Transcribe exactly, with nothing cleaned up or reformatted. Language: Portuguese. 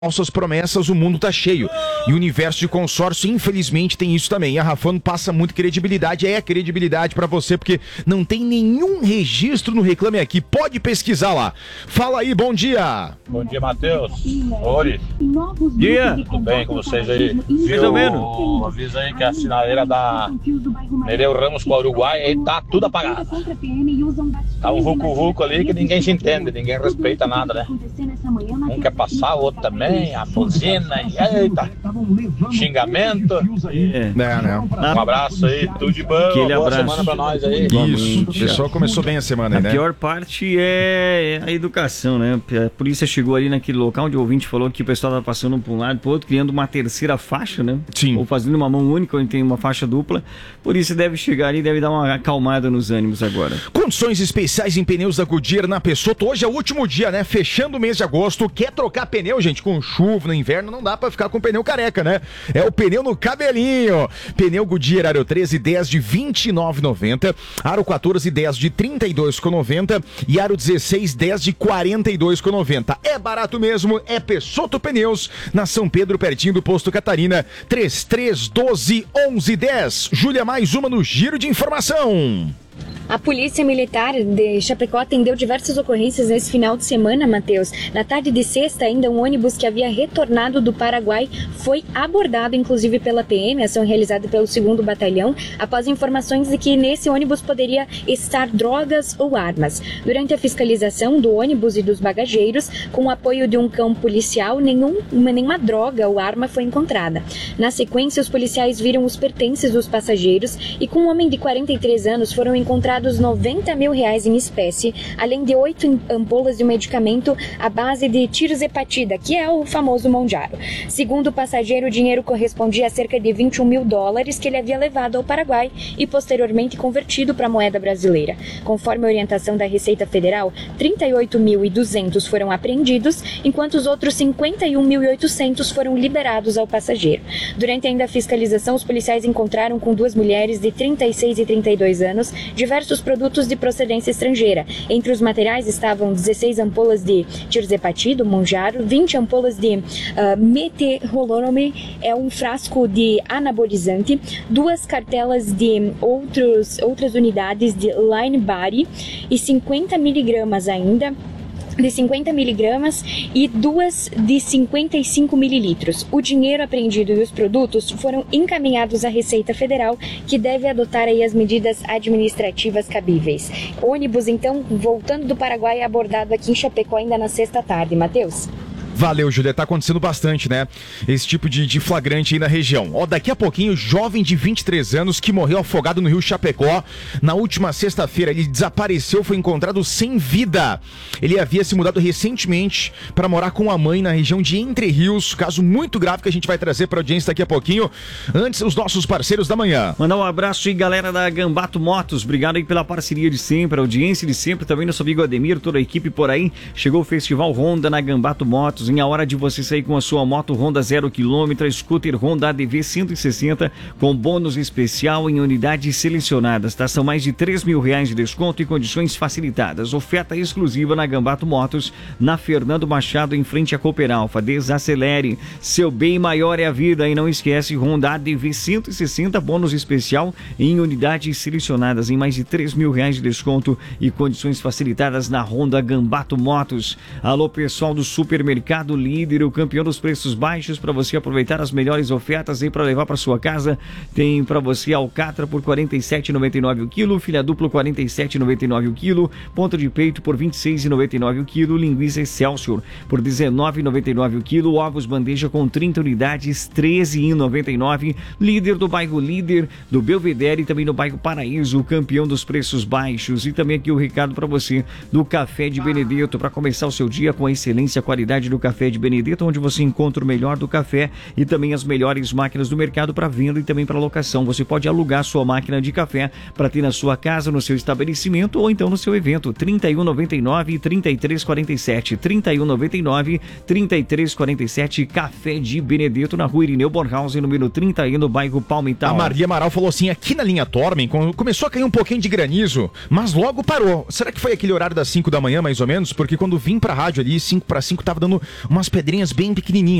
falsas promessas, o mundo tá cheio. E o universo de consórcio, infelizmente, tem isso também. E a Rafano passa muito credibilidade. É credibilidade pra você, porque não tem nenhum registro no Reclame Aqui. Pode pesquisar lá. Fala aí, bom dia. Bom dia, Matheus. Oi. Dia. Tudo bem com vocês aí? Mais ou menos. Avisa aí que a sinaleira da Nereu Ramos com o Uruguai aí tá tudo apagado. Tá um vulco-vulco ali que ninguém se entende, ninguém respeita nada, né? Um quer passar, o outro também. A buzina, e eita, xingamento. É, né? Um abraço aí, tudo de bom. Aquele Boa abraço. semana pra nós aí. Isso, o pessoal começou bem a semana aí, A né? pior parte é a educação, né? A polícia chegou ali naquele local onde o ouvinte falou que o pessoal estava passando para um lado e para o outro, criando uma terceira faixa, né? Sim. Ou fazendo uma mão única, onde tem uma faixa dupla. A polícia deve chegar ali e deve dar uma acalmada nos ânimos agora. Condições especiais em pneus da Goodyear na Pessotto. Hoje é o último dia, né? Fechando o mês de agosto. Quer trocar pneu, gente? Com chuva no inverno, não dá pra ficar com pneu careca, né? É o pneu no cabelinho. Pneu Goodyear Aro treze dez de vinte e nove reais e noventa centavos. Aro quatorze dez de trinta e dois reais e noventa centavos. E Aro dezesseis dez de quarenta e dois reais e noventa centavos. É barato mesmo. É Pessotto Pneus. Na São Pedro, pertinho do Posto Catarina. trinta e três, doze, onze, dez. Júlia, mais uma no Giro de Informação. A Polícia Militar de Chapecó atendeu diversas ocorrências nesse final de semana, Matheus. Na tarde de sexta, ainda um ônibus que havia retornado do Paraguai foi abordado, inclusive pela P M, ação realizada pelo segundo Batalhão, após informações de que nesse ônibus poderia estar drogas ou armas. Durante a fiscalização do ônibus e dos bagageiros, com o apoio de um cão policial, nenhum, nenhuma droga ou arma foi encontrada. Na sequência, os policiais viram os pertences dos passageiros e com um homem de quarenta e três anos foram encontrados noventa mil reais em espécie, além de oito ampolas de um medicamento à base de tirzepatida, que é o famoso Monjaro. Segundo o passageiro, o dinheiro correspondia a cerca de vinte e um mil dólares que ele havia levado ao Paraguai e posteriormente convertido para a moeda brasileira. Conforme a orientação da Receita Federal, trinta e oito mil e duzentos foram apreendidos, enquanto os outros cinquenta e um mil e oitocentos foram liberados ao passageiro. Durante ainda a fiscalização, os policiais encontraram com duas mulheres de trinta e seis e trinta e dois anos diversos produtos de procedência estrangeira. Entre os materiais estavam dezesseis ampolas de tirzepatida, Monjaro, vinte ampolas de uh, meterolome, é um frasco de anabolizante, duas cartelas de outros, outras unidades de Line Body e cinquenta miligramas ainda de cinquenta miligramas e duas de cinquenta e cinco mililitros. O dinheiro apreendido e os produtos foram encaminhados à Receita Federal, que deve adotar aí as medidas administrativas cabíveis. O ônibus, então, voltando do Paraguai, é abordado aqui em Chapecó ainda na sexta tarde. Matheus? Valeu, Júlia. Tá acontecendo bastante, né? Esse tipo de, de flagrante aí na região. Ó, daqui a pouquinho, jovem de vinte e três anos que morreu afogado no rio Chapecó. Na última sexta-feira, ele desapareceu, foi encontrado sem vida. Ele havia se mudado recentemente para morar com a mãe na região de Entre Rios. Caso muito grave que a gente vai trazer pra audiência daqui a pouquinho. Antes, os nossos parceiros da manhã. Mandar um abraço aí, galera da Gambato Motos. Obrigado aí pela parceria de sempre, a audiência de sempre. Também nosso amigo Ademir, toda a equipe por aí. Chegou o Festival Honda na Gambato Motos. Em a hora de você sair com a sua moto Honda zero quilômetro, scooter Honda A D V cento e sessenta com bônus especial em unidades selecionadas, tá? São mais de três mil reais de desconto e condições facilitadas. Oferta exclusiva na Gambato Motos, na Fernando Machado, em frente à Cooper Alfa. Desacelere, seu bem maior é a vida. E não esquece, Honda A D V cento e sessenta, bônus especial em unidades selecionadas, em mais de três mil reais de desconto e condições facilitadas na Honda Gambato Motos. Alô, pessoal do Supermercado Líder, o campeão dos preços baixos, para você aproveitar as melhores ofertas aí para levar para sua casa. Tem para você alcatra por quarenta e sete reais e noventa e nove centavos o quilo, filha dupla quarenta e sete reais e noventa e nove centavos o quilo, ponta de peito por vinte e seis reais e noventa e nove centavos o quilo, linguiça Excelsior por dezenove reais e noventa e nove centavos o quilo, ovos bandeja com trinta unidades, treze reais e noventa e nove centavos. Líder do bairro Líder, do Belvedere e também no bairro Paraíso, o campeão dos preços baixos. E também aqui o recado para você do Café de Benedetto, para começar o seu dia com a excelência e a qualidade do café de Benedetto, onde você encontra o melhor do café e também as melhores máquinas do mercado para venda e também para locação. Você pode alugar sua máquina de café para ter na sua casa, no seu estabelecimento ou então no seu evento. trinta e um noventa e nove, trinta e três quarenta e sete, trinta e um noventa e nove, trinta e três quarenta e sete, Café de Benedetto, na rua Irineu Bornhausen, número trinta e um, no bairro Palmital. A Maria Amaral falou assim, aqui na linha Tormen começou a cair um pouquinho de granizo, mas logo parou. Será que foi aquele horário das cinco da manhã, mais ou menos? Porque quando vim pra rádio ali, cinco para cinco, tava dando umas pedrinhas bem pequenininhas.